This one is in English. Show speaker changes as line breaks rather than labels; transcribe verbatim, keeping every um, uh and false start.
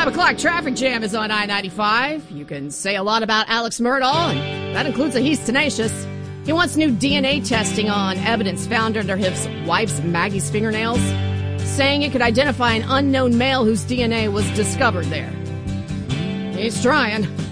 five o'clock traffic jam is on I ninety-five. You can say a lot about Alex Murdaugh, and that includes that he's tenacious. He wants new D N A testing on evidence found under his wife's Maggie's fingernails, saying it could identify an unknown male whose D N A was discovered there. He's trying.